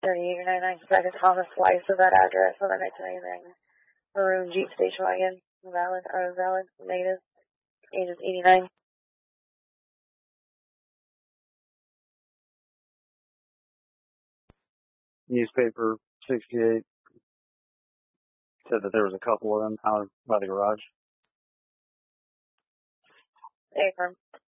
38 or 99 second Thomas Weiss of that address on the 1999 maroon Jeep station wagon. Valid, negative, age is 89. Newspaper 68 said that there was a couple of them out by the garage. Affirm.